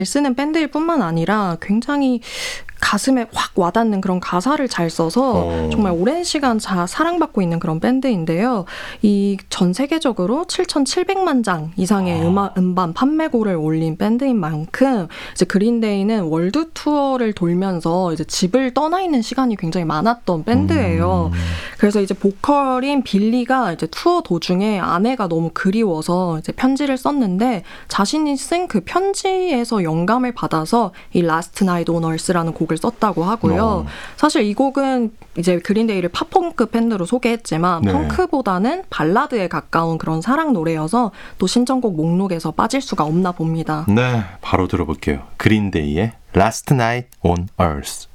쓰는 밴드일 뿐만 아니라 굉장히 가슴에 확 와닿는 그런 가사를 잘 써서 정말 오랜 시간 사랑받고 있는 그런 밴드인데요. 이 전 세계적으로 7,700만 장 이상의 음반 판매고를 올린 밴드인 만큼 이제 그린데이는 월드 투어를 돌면서 이제 집을 떠나 있는 시간이 굉장히 많았던 밴드예요. 그래서 이제 보컬인 빌리가 이제 투어 도중에 아내가 너무 그리워서 이제 편지를 썼는데 자신이 쓴 그 편지에서 영감을 받아서 이 Last Night on Earth라는 곡을 썼다고 하고요. 사실 이 곡은 이제 그린데이를 팝펑크 밴드로 소개했지만 펑크보다는 발라드에 가까운 그런 사랑 노래여서 또 신청곡 목록에서 빠질 수가 없나 봅니다. 네, 바로 들어볼게요. 그린데이의 Last Night on Earth.